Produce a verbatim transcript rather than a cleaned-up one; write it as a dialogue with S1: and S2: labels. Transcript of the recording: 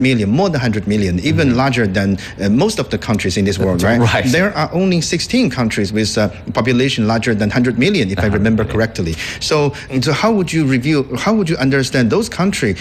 S1: million, more than one hundred million, even mm-hmm. larger than uh, most of the countries in this world, right?
S2: Right.
S1: There are only sixteen countries with a population larger than one hundred million, if I remember correctly. So, so how would you review, how would you understand those countries